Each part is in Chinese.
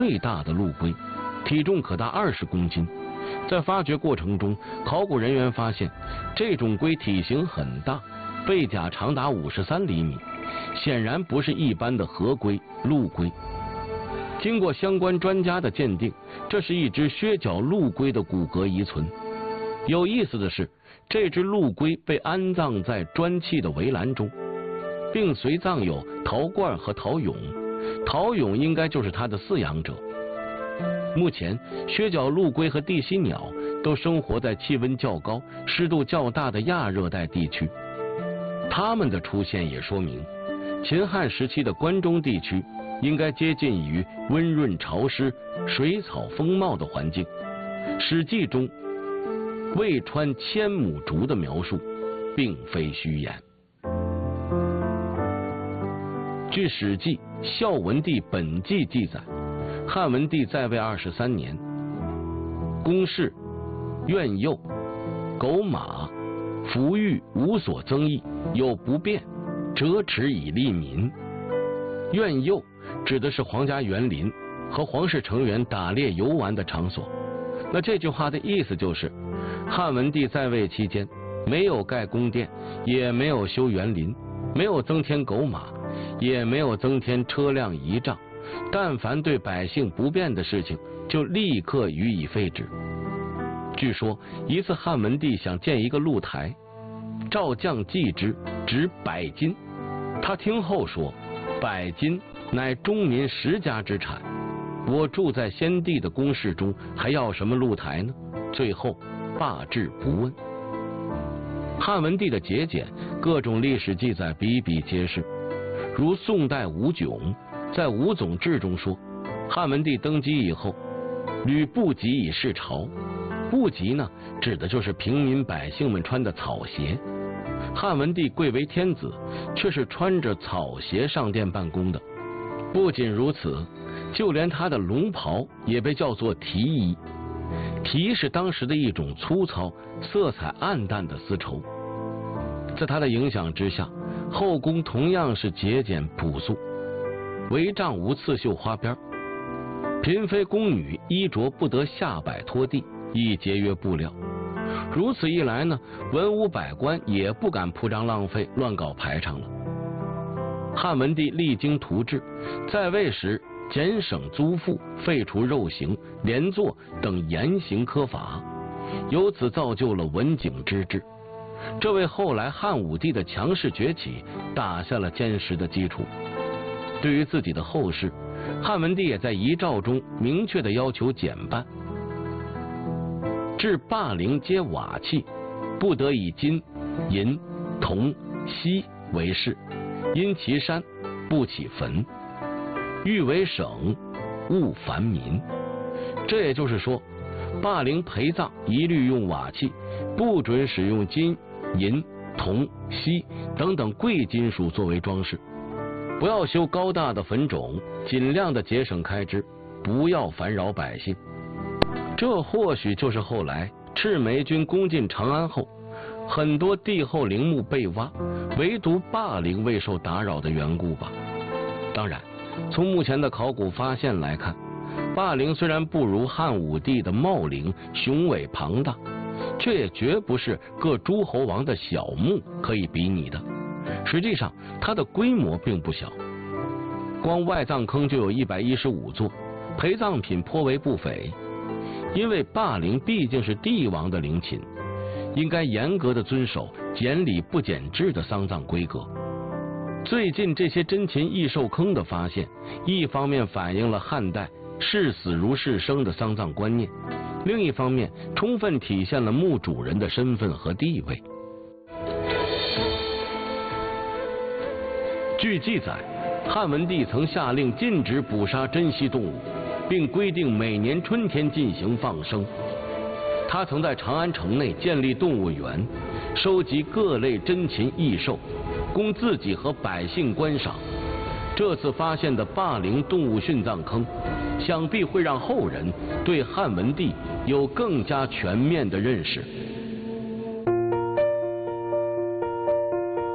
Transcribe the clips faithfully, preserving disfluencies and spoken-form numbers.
最大的陆龟，体重可达二十公斤。在发掘过程中，考古人员发现这种龟体型很大，背甲长达五十三厘米，显然不是一般的河龟、陆龟。经过相关专家的鉴定，这是一只靴脚陆龟的骨骼遗存。有意思的是，这只陆龟被安葬在砖砌的围栏中，并随葬有陶罐和陶俑，陶俑应该就是它的饲养者。目前，靴脚陆龟和地栖鸟都生活在气温较高、湿度较大的亚热带地区。它们的出现也说明，秦汉时期的关中地区应该接近于温润潮湿、水草丰茂的环境。《史记》中渭川千亩竹的描述并非虚言。据《史记·孝文帝本纪》记载，汉文帝在位二十三年，宫室、苑囿、狗马、服御无所增益，有不便，折尺以利民。苑囿指的是皇家园林和皇室成员打猎游玩的场所。那这句话的意思就是，汉文帝在位期间没有盖宫殿，也没有修园林，没有增添狗马，也没有增添车辆仪仗，但凡对百姓不便的事情，就立刻予以废止。据说一次汉文帝想建一个露台，赵将计之，值百金。他听后说，百金乃中民十家之产，我住在先帝的宫室中，还要什么露台呢？最后罢置不问。汉文帝的节俭，各种历史记载比比皆是。如宋代吴炯在《吴总志》中说，汉文帝登基以后，履布给以示朝。布给呢，指的就是平民百姓们穿的草鞋。汉文帝贵为天子，却是穿着草鞋上殿办公的。不仅如此，就连他的龙袍也被叫做提衣。提是当时的一种粗糙、色彩暗淡的丝绸。在他的影响之下，后宫同样是节俭朴素，帷帐无刺绣花边，嫔妃宫女衣着不得下摆拖地，以节约布料。如此一来呢，文武百官也不敢铺张浪费、乱搞排场了。汉文帝励精图治，在位时减省租赋，废除肉刑、连坐等严刑苛法，由此造就了文景之治。这为后来汉武帝的强势崛起打下了坚实的基础。对于自己的后事，汉文帝也在遗诏中明确的要求减半，至霸陵皆瓦器，不得以金、银、铜、锡为饰，因其山不起坟，欲为省，勿烦民。这也就是说，霸陵陪葬一律用瓦器，不准使用金、银、铜、锡等等贵金属作为装饰，不要修高大的坟冢，尽量的节省开支，不要烦扰百姓。这或许就是后来赤眉军攻进长安后，很多帝后陵墓被挖，唯独霸陵未受打扰的缘故吧。当然，从目前的考古发现来看，霸陵虽然不如汉武帝的茂陵雄伟庞大，却也绝不是各诸侯王的小墓可以比拟的。实际上，它的规模并不小，光外葬坑就有一百一十五座，陪葬品颇为不菲。因为霸陵毕竟是帝王的陵寝，应该严格的遵守简礼不简制的丧葬规格。最近这些珍禽异兽坑的发现，一方面反映了汉代视死如视生的丧葬观念，另一方面充分体现了墓主人的身份和地位。据记载，汉文帝曾下令禁止捕杀珍稀动物，并规定每年春天进行放生。他曾在长安城内建立动物园，收集各类珍禽异兽，供自己和百姓观赏。这次发现的霸陵动物殉葬坑，想必会让后人对汉文帝有更加全面的认识。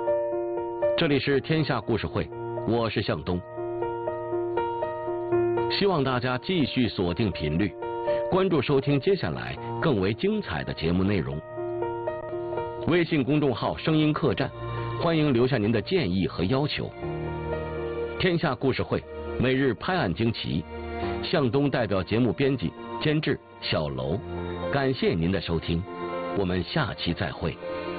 这里是天下故事会，我是向东。 希望大家继续锁定频率，关注收听接下来更为精彩的节目内容。微信公众号声音客栈，欢迎留下您的建议和要求。天下故事会每日拍案惊奇，向东代表节目编辑监制小楼，感谢您的收听，我们下期再会。